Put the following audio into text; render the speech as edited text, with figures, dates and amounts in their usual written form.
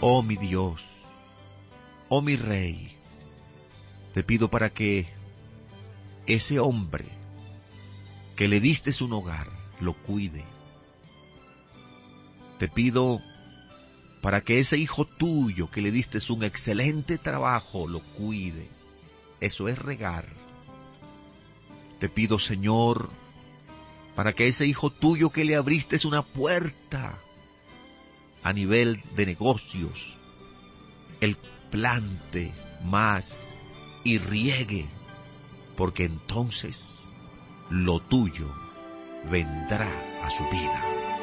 Oh mi Dios, oh mi Rey, te pido para que ese hombre que le diste un hogar lo cuide. Te pido para que ese hijo tuyo que le diste un excelente trabajo lo cuide. Eso es regar. Te pido, Señor, para que ese hijo tuyo que le abriste una puerta a nivel de negocios, él plante más y riegue, porque entonces lo tuyo vendrá a su vida.